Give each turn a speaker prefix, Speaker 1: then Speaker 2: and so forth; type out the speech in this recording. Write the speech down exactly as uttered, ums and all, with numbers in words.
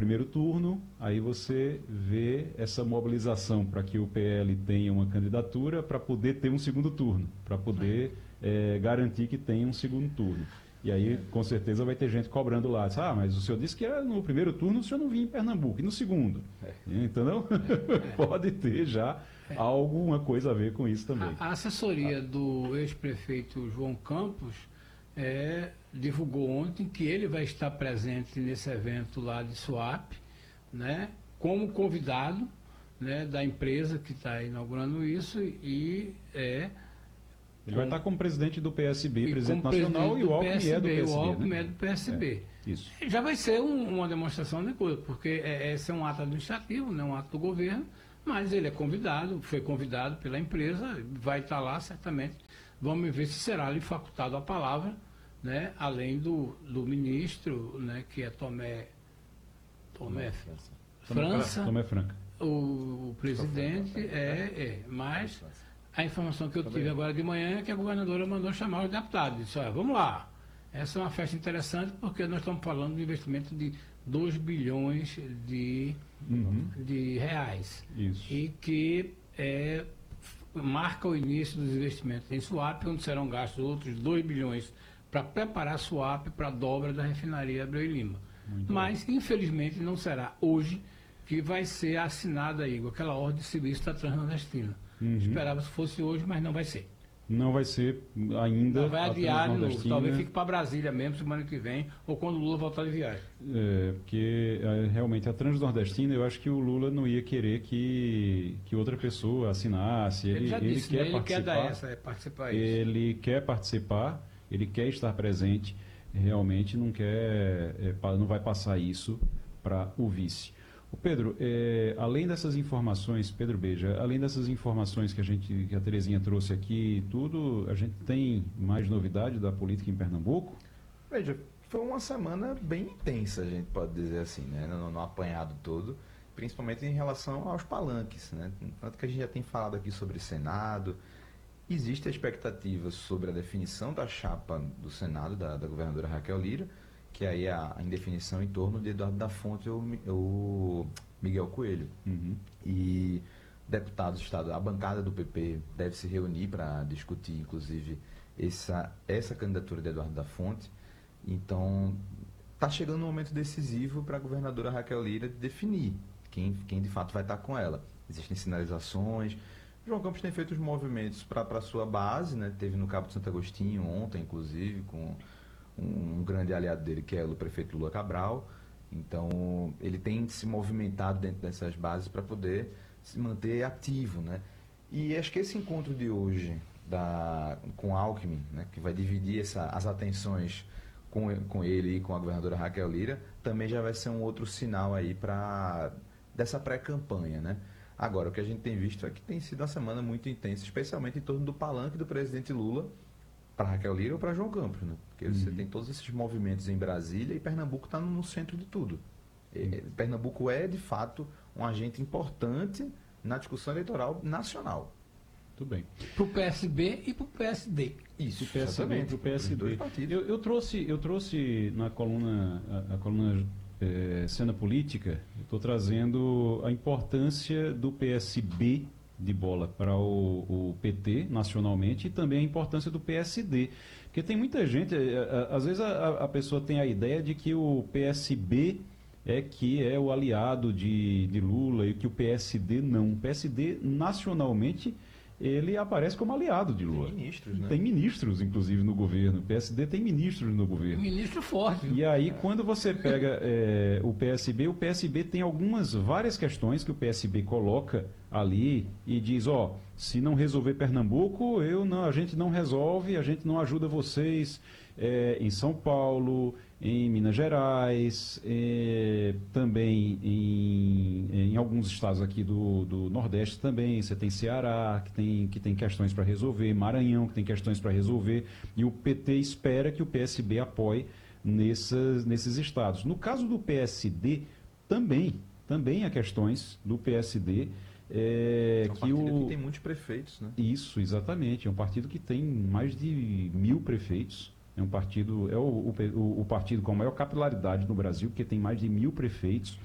Speaker 1: primeiro turno, aí você vê essa mobilização para que o P L tenha uma candidatura para poder ter um segundo turno, para poder é, garantir que tenha um segundo turno. E aí, com certeza, vai ter gente cobrando lá. Diz, ah, mas o senhor disse que era no primeiro turno o senhor não vinha em Pernambuco, e no segundo? É. Entendeu? É. Pode ter já é. alguma coisa a ver com isso também.
Speaker 2: A, a assessoria ah. do ex-prefeito João Campos é, divulgou ontem que ele vai estar presente nesse evento lá de Suape, né, como convidado, né, da empresa que está inaugurando isso e é...
Speaker 1: Ele vai estar como presidente do P S B, presidente nacional, presidente e o Alckmin é do P S B.
Speaker 2: O Alckmin
Speaker 1: né?
Speaker 2: é do P S B.
Speaker 1: É, isso.
Speaker 2: Já vai ser um, uma demonstração de coisa, porque é, esse é um ato administrativo, não é um ato do governo, mas ele é convidado, foi convidado pela empresa, vai estar lá certamente. Vamos ver se será lhe facultado a palavra, né, além do, do ministro, né, que é Tomé, Tomé França, França
Speaker 1: Tomé Franca.
Speaker 2: O, o presidente é, é, mas... A informação que eu tive agora de manhã é que a governadora mandou chamar os deputados. Disse, olha, vamos lá. Essa é uma festa interessante porque nós estamos falando de investimento de dois bilhões de, uhum. de reais.
Speaker 1: Isso.
Speaker 2: E que é, marca o início dos investimentos em Suape, onde serão gastos outros dois bilhões para preparar Suape para a dobra da refinaria Abreu e Lima. Muito Mas, bom. infelizmente, não será hoje que vai ser assinada aí, aquela ordem de serviço da Transnordestina. Uhum. Esperava se fosse hoje, mas não vai ser.
Speaker 1: Não vai ser ainda.
Speaker 2: Não vai adiar de novo. Talvez fique para Brasília mesmo semana que vem, ou quando o Lula voltar de viagem.
Speaker 1: É, porque é, realmente a Transnordestina, eu acho que o Lula não ia querer que, que outra pessoa assinasse. Ele,
Speaker 2: ele já
Speaker 1: ele
Speaker 2: disse,
Speaker 1: quer
Speaker 2: né? Ele
Speaker 1: participar.
Speaker 2: quer dar essa, é participar isso.
Speaker 1: Ele quer participar, ele quer estar presente, realmente não quer, é, não vai passar isso para o vice. O Pedro, é, além dessas informações, Pedro Beja, além dessas informações que a gente, que a Terezinha trouxe aqui, tudo, a gente tem mais novidade da política em Pernambuco?
Speaker 3: Veja, foi uma semana bem intensa, a gente pode dizer assim, né, no, no apanhado todo, principalmente em relação aos palanques, né, tanto que a gente já tem falado aqui sobre Senado, existe a expectativa sobre a definição da chapa do Senado, da, da governadora Raquel Lira, que aí é a indefinição em torno de Eduardo da Fonte ou o Miguel Coelho. Uhum. E deputados do Estado, a bancada do P P deve se reunir para discutir, inclusive, essa, essa candidatura de Eduardo da Fonte. Então, está chegando um momento decisivo para a governadora Raquel Lira definir quem, quem de fato vai estar com ela. Existem sinalizações. João Campos tem feito os movimentos para a sua base, né? Teve no Cabo de Santo Agostinho ontem, inclusive, com um grande aliado dele, que é o prefeito Lula Cabral. Então, ele tem se movimentado dentro dessas bases para poder se manter ativo, né? E acho que esse encontro de hoje da, com Alckmin, né, que vai dividir essa, as atenções com, com ele e com a governadora Raquel Lira, também já vai ser um outro sinal aí para dessa pré-campanha, né? Agora, o que a gente tem visto é que tem sido uma semana muito intensa, especialmente em torno do palanque do presidente Lula, para Raquel Lira ou para João Campos, né? Porque uhum. você tem todos esses movimentos em Brasília e Pernambuco está no centro de tudo. Uhum. E, Pernambuco é, de fato, um agente importante na discussão eleitoral nacional.
Speaker 1: Muito bem.
Speaker 2: Para o P S B e para o P S D.
Speaker 1: Isso, o P S B e para o P S D. Eu, eu, trouxe, eu trouxe na coluna, a, a coluna é, Cena Política, estou trazendo a importância do P S B de bola para o, o P T nacionalmente e também a importância do P S D. Porque tem muita gente, às vezes a, a pessoa tem a ideia de que o P S B é que é o aliado de, de Lula e que o P S D não. O P S D nacionalmente ele aparece como aliado de Lula.
Speaker 3: Tem ministros, né?
Speaker 1: Tem ministros, inclusive, no governo. O P S D tem ministros no governo.
Speaker 2: Ministro forte.
Speaker 1: E aí, quando você pega é, o P S B, o P S B tem algumas, várias questões que o P S B coloca ali e diz, ó, se não resolver Pernambuco, eu não, a gente não resolve, a gente não ajuda vocês é, em São Paulo, em Minas Gerais, é, também em, em alguns estados aqui do, do Nordeste também. Você tem Ceará, que tem, que tem questões para resolver, Maranhão, que tem questões para resolver, e o P T espera que o P S B apoie nessas, nesses estados. No caso do P S D, também, também há questões do P S D. É,
Speaker 3: é um
Speaker 1: que
Speaker 3: partido
Speaker 1: o...
Speaker 3: que tem muitos prefeitos, né?
Speaker 1: Isso, exatamente. É um partido que tem mais de mil prefeitos. É um partido, é o, o, o partido com a maior capilaridade no Brasil, porque tem mais de mil prefeitos.